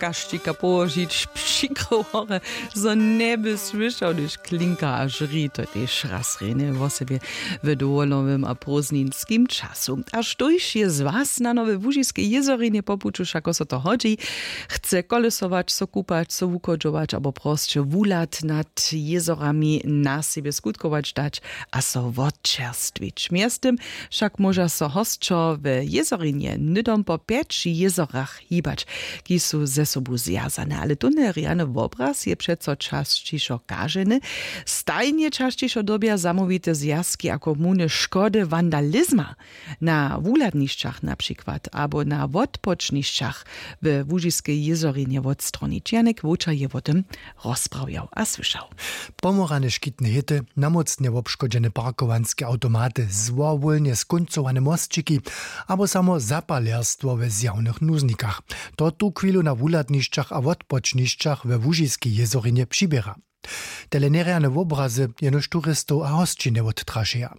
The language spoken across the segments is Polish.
kaštika położyć przykrohore, zo nie by słyszał, gdyż klinka aż rito też raz rene w sobie w dowolowym a prózdninskim czasu. Aż toś je z was na Nowe Łużiskie jezorinie popuczu, ako so to chodzi, chce kolesować, so kupać, so wukodżować, albo proste wulat nad jezorami na siebie skutkować dać, a so odczerstwić. Miastem však może so hostczo w jezorinie nydom po 5 jezorach hibać, ki su ze sobu zjazane. Ale tu neriany obraz je przeco časčišo kaženy. Stajnie časčišo dobia zamówite zjazki a komuny szkody wandalizma na wuladniszczach na przykład, albo na odpoczniszczach w Łużyskiej jezorinie odstronić. Janek Wucza je o tym rozprawiał a słyszał. Pomorane szkitne hity, namocnie obszkodzene parkowanskie automaty, złowolnie skoncowane mostczyki, albo samo zapalerstwo we zjawnych nuznikach. To tu chwilu na wuladniszczach a odpoczniszczach we Łużyskiej jezorinie przybiera. Tele neriane obrazy jenoż turystów a hostčiny odtrašeja.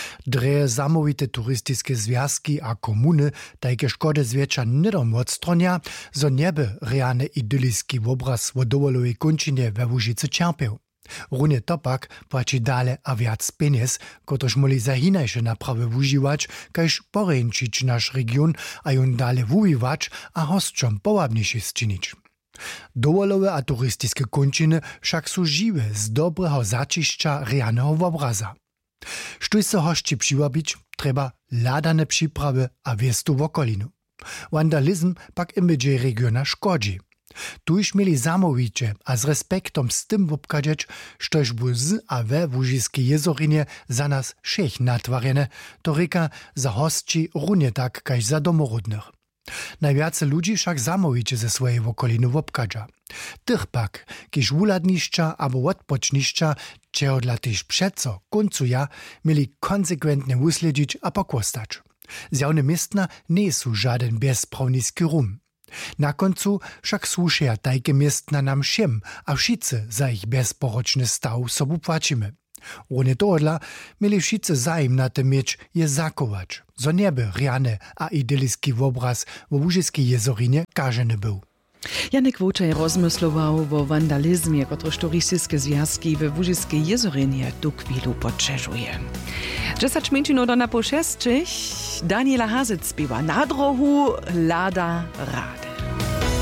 Dre zamówite turystyczne związki a komuny tajke szkody zwiecza nydom odstronia, zo nieby reane idyliski obraz o dowolowej kończynie we Łużycy cierpiał. Runie topak płaci dale a wiac pieniędzy, kotreż moli za hinajsze naprawy używać, kajż poręczyć nasz region, a ją dale wujiwać, a hostczom połabniejszy zczynić. Dowolowe a turystyczne kończyny wszak są żywe z dobrego zaciszcza reanego obraza. Sztuj se hości przywabić, trzeba ladane przyprawy a wiestu w okolinu. Vandalizm pak imidże regiona szkodzi. Tuż mieli zamowicie a z respektom z tym obkadzać, štož bu z a we Łużyskiej jezorinie za nas všech natwarjene, to reka za hostči runie tak, kaž za domorodnych. Najwiace ludzi však zamowicie ze swojej okoliny obkadza. Tych pak, kiż wuladniszcza albo odpoczniszcza, czego dla tyż przeco koncuja, mieli konsekwentnie usledzić a pokostać. Zjawne miestna nie są żaden bezprawniski rum. Na koncu však słušeja tajke miestna nam všem a wszyscy za ich bezporoczny staw sobu płacimy. Ohne tohodla mieli wszyscy zajem na tym mieć je zakować, zo nieby reane a idyliski obraz w Łużyskiej jezorinie każeny był. Janek Wuczaj rozmyslował o wandalizmie, kotreż turystyczne związki w Łużyskiej jezorinie tu chwilu podczerżuje. 10 minut do na po 6 Daniela Hazyc śpiewa na drohu Lada Rade.